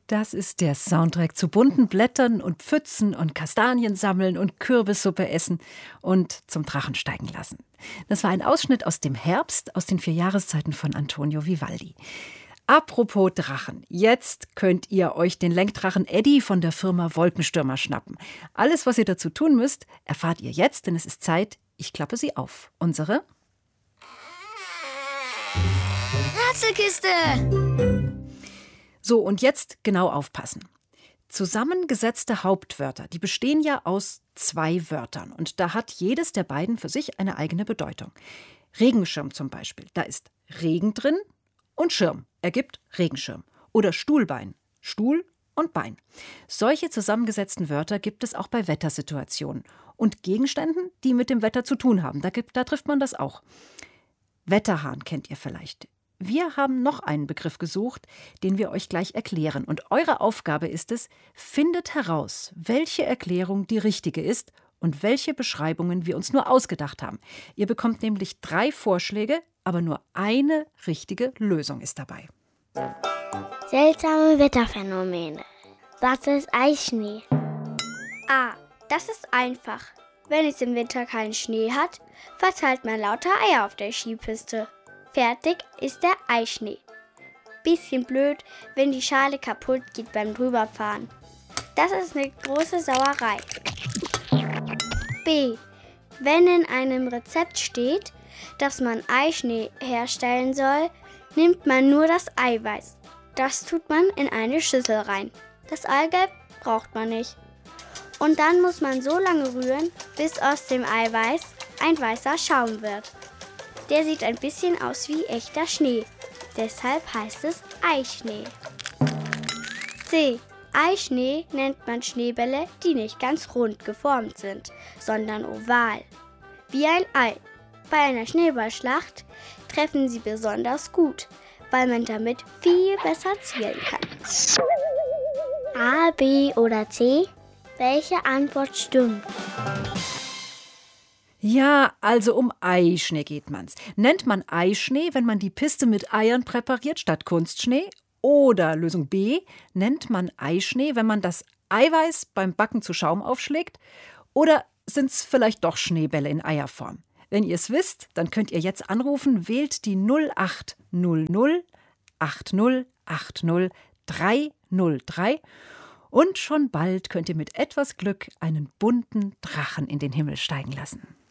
Das ist der Soundtrack zu bunten Blättern und Pfützen und Kastanien sammeln und Kürbissuppe essen und zum Drachen steigen lassen. Das war ein Ausschnitt aus dem Herbst, aus den 4 Jahreszeiten von Antonio Vivaldi. Apropos Drachen, jetzt könnt ihr euch den Lenkdrachen Eddie von der Firma Wolkenstürmer schnappen. Alles, was ihr dazu tun müsst, erfahrt ihr jetzt, denn es ist Zeit, ich klappe sie auf. Unsere Rätselkiste! So, und jetzt genau aufpassen. Zusammengesetzte Hauptwörter, die bestehen ja aus 2 Wörtern. Und da hat jedes der beiden für sich eine eigene Bedeutung. Regenschirm zum Beispiel, da ist Regen drin und Schirm ergibt Regenschirm. Oder Stuhlbein, Stuhl und Bein. Solche zusammengesetzten Wörter gibt es auch bei Wettersituationen und Gegenständen, die mit dem Wetter zu tun haben. Da trifft man das auch. Wetterhahn kennt ihr vielleicht. Wir haben noch einen Begriff gesucht, den wir euch gleich erklären. Und eure Aufgabe ist es, findet heraus, welche Erklärung die richtige ist und welche Beschreibungen wir uns nur ausgedacht haben. Ihr bekommt nämlich 3 Vorschläge, aber nur eine richtige Lösung ist dabei. Seltsame Wetterphänomene. Was ist Eischnee? A. Das ist einfach. Wenn es im Winter keinen Schnee hat, verteilt man lauter Eier auf der Skipiste. Fertig ist der Eischnee. Bisschen blöd, wenn die Schale kaputt geht beim Drüberfahren. Das ist eine große Sauerei. B. Wenn in einem Rezept steht, dass man Eischnee herstellen soll, nimmt man nur das Eiweiß. Das tut man in eine Schüssel rein. Das Eigelb braucht man nicht. Und dann muss man so lange rühren, bis aus dem Eiweiß ein weißer Schaum wird. Der sieht ein bisschen aus wie echter Schnee. Deshalb heißt es Eischnee. C. Eischnee nennt man Schneebälle, die nicht ganz rund geformt sind, sondern oval. Wie ein Ei. Bei einer Schneeballschlacht treffen sie besonders gut, weil man damit viel besser zielen kann. A, B oder C? Welche Antwort stimmt? Ja, also um Eischnee geht man's. Nennt man Eischnee, wenn man die Piste mit Eiern präpariert statt Kunstschnee? Oder Lösung B, nennt man Eischnee, wenn man das Eiweiß beim Backen zu Schaum aufschlägt? Oder sind's vielleicht doch Schneebälle in Eierform? Wenn ihr es wisst, dann könnt ihr jetzt anrufen, wählt die 0800 80 80 303 und schon bald könnt ihr mit etwas Glück einen bunten Drachen in den Himmel steigen lassen.